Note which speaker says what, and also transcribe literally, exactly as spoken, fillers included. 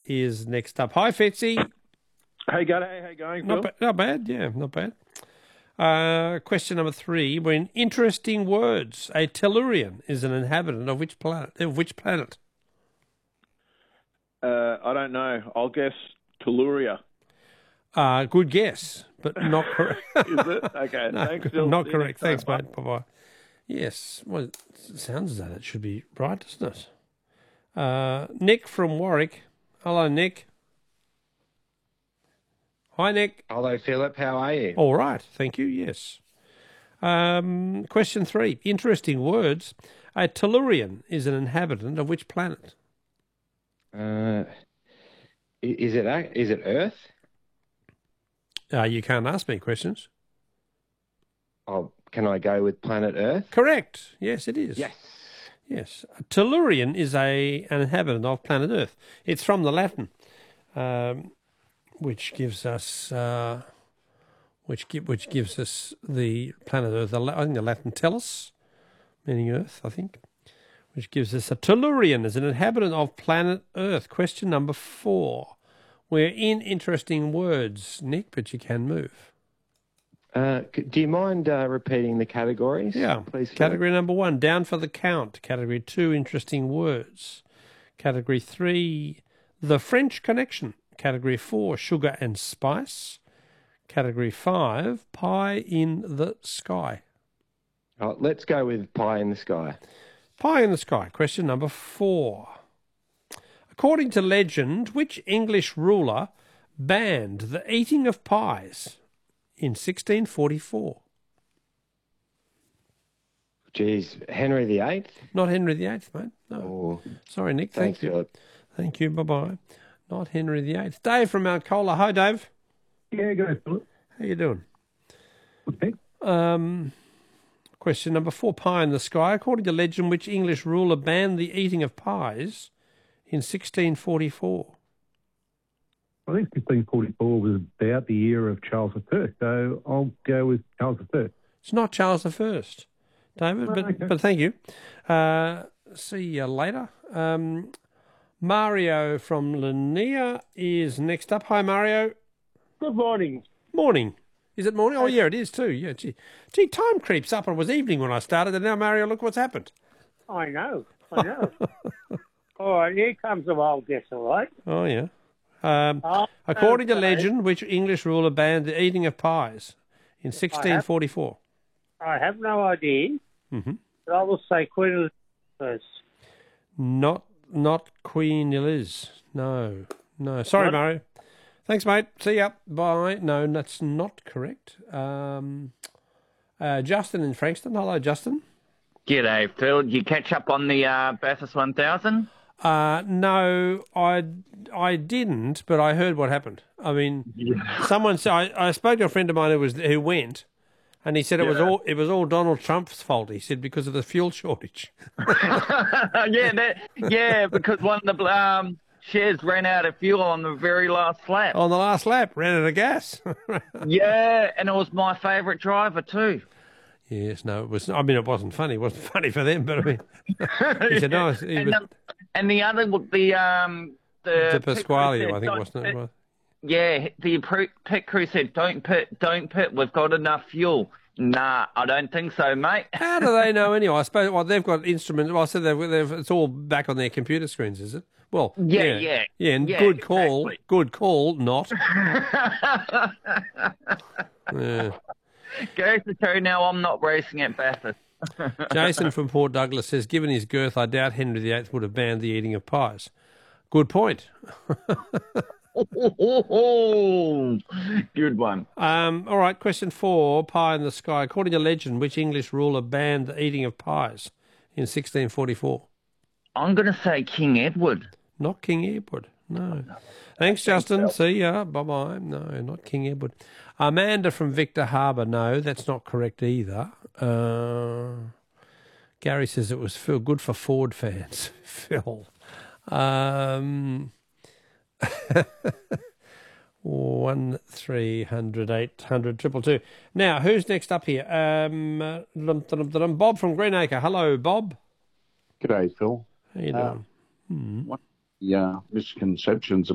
Speaker 1: is next up. Hi, Fitzy.
Speaker 2: Hey, G'day. How you going,
Speaker 1: Not,
Speaker 2: Phil?
Speaker 1: ba- not bad, yeah, not bad. Uh, question number three. We're in interesting words. A Tellurian is an inhabitant of which planet? Of which planet?
Speaker 2: Uh, I don't know. I'll guess Telluria.
Speaker 1: Uh, good guess, but not correct.
Speaker 2: Is it? Okay,
Speaker 1: No,
Speaker 2: thanks, Phil.
Speaker 1: not
Speaker 2: See you
Speaker 1: correct.
Speaker 2: next time.
Speaker 1: Thanks, mate. Bye-bye. Yes, well, it sounds as though that should be right, doesn't it? Uh, Nick from Warwick. Hello, Nick. Hi, Nick.
Speaker 3: Hello, Philip. How are you?
Speaker 1: All right, thank you, yes. Um, question three. Interesting words. A Tellurian is an inhabitant of which planet?
Speaker 3: Uh, i- is it a- is it Earth?
Speaker 1: Uh, you can't ask me questions.
Speaker 3: Oh, can I go with planet Earth?
Speaker 1: Correct. Yes, it is.
Speaker 3: Yes.
Speaker 1: Yes. A Tellurian is a an inhabitant of planet Earth. It's from the Latin, um, which gives us uh, which gi- which gives us the planet Earth. The La- I think the Latin tellus, meaning Earth. I think, which gives us a Tellurian as an inhabitant of planet Earth. Question number four. We're in interesting words, Nick, but you can move.
Speaker 3: Uh, c- do you mind uh, repeating the categories?
Speaker 1: Yeah.
Speaker 3: please. Philip?
Speaker 1: Category number one, down for the count. Category two, interesting words. Category three, the French Connection. Category four, sugar and spice. Category five, pie in the sky.
Speaker 3: Oh, let's go with pie in the sky.
Speaker 1: Pie in the sky. Question number four. According to legend, which English ruler banned the eating of pies in sixteen forty-four?
Speaker 3: Geez, Henry the Eighth.
Speaker 1: Not Henry the Eighth, mate. No.
Speaker 3: Oh,
Speaker 1: Sorry, Nick.
Speaker 3: thanks,
Speaker 1: Thank you.
Speaker 3: Philip.
Speaker 1: Thank you. Bye-bye. Not Henry the Eighth. Dave from Mount Colah. Hi, Dave.
Speaker 2: Yeah, go, Philip.
Speaker 1: How you doing?
Speaker 2: Okay.
Speaker 1: Um, question number four, pie in the sky. According to legend, which English ruler banned the eating of pies in sixteen forty-four?
Speaker 4: I think sixteen forty-four was about the year of Charles the First, so I'll go with Charles the First.
Speaker 1: It's not Charles the First, David,
Speaker 4: Oh,
Speaker 1: but,
Speaker 4: okay.
Speaker 1: but thank you. Uh, see you later. Um, Mario from Linnea is next up. Hi, Mario.
Speaker 5: Good morning.
Speaker 1: Morning. Is it morning? Oh, yeah, it is too. Yeah, gee. Gee, time creeps up. It was evening when I started, and now, Mario, look what's happened.
Speaker 5: I know. I know. All right, here comes the wild guess, all right?
Speaker 1: Oh, yeah. Um,
Speaker 5: Oh,
Speaker 1: according to
Speaker 5: okay.
Speaker 1: legend, which English ruler banned the eating of pies in sixteen forty-four?
Speaker 5: I have no idea,
Speaker 1: Mm-hmm.
Speaker 5: but I will say Queen Elizabeth first.
Speaker 1: Not, not Queen Eliz. No, no. Sorry,
Speaker 5: Not-
Speaker 1: Mario. Thanks, mate. See ya. Bye. No, that's not correct. Um, uh, Justin in Frankston. Hello, Justin.
Speaker 6: G'day, Phil. Did you catch up on the uh, Bathurst one thousand?
Speaker 1: Uh, no, I, I didn't, but I heard what happened. I mean, someone said I, I spoke to a friend of mine who was who went, and he said it was
Speaker 6: Yeah.
Speaker 1: all it was all Donald Trump's fault. He said because of the fuel shortage.
Speaker 6: yeah, that, yeah, because one of the um, shares ran out of fuel on the very last lap.
Speaker 1: On the last lap, ran out of gas.
Speaker 6: Yeah, and it was my favourite driver too.
Speaker 1: Yes, no, it was. I mean, it wasn't funny. It wasn't funny for them, but I mean, he said no. He
Speaker 6: and,
Speaker 1: was,
Speaker 6: um, and the other, the um, the
Speaker 1: De
Speaker 6: pit crew
Speaker 1: Pasquale,
Speaker 6: said,
Speaker 1: I think,
Speaker 6: "Don't
Speaker 1: wasn't it?
Speaker 6: pit."
Speaker 1: Well,
Speaker 6: Yeah, the pr- pit crew said, "Don't pit, don't pit. We've got enough fuel." Nah, I don't think so, mate.
Speaker 1: How do they know anyway? I suppose. Well, they've got instruments. Well, I said they've, they've, it's all back on their computer screens, is it? Well,
Speaker 6: Yeah,
Speaker 1: yeah,
Speaker 6: yeah,
Speaker 1: yeah. And
Speaker 6: yeah,
Speaker 1: good call,
Speaker 6: exactly.
Speaker 1: good call. Not. Yeah.
Speaker 6: Goes to show now I'm not racing at Bathurst.
Speaker 1: Jason from Port Douglas says, given his girth, I doubt Henry the Eighth would have banned the eating of pies. Good point.
Speaker 6: Good one.
Speaker 1: Um, all right, question four, pie in the sky. According to legend, which English ruler banned the eating of pies in sixteen forty-four?
Speaker 6: I'm going to say King Edward.
Speaker 1: Not King Edward, no. Thanks, Justin. See ya. Bye-bye. No, not King Edward. Amanda from Victor Harbour, no, that's not correct either. Uh, Gary says it was Phil, good for Ford fans. Phil. Um, one, three hundred, eight hundred, triple two. Now, who's next up here? Um, uh, dum, dum, dum, dum. Bob from Greenacre. Hello, Bob.
Speaker 7: G'day, Phil.
Speaker 1: How you
Speaker 7: Uh,
Speaker 1: doing? Hmm.
Speaker 7: One of the uh, misconceptions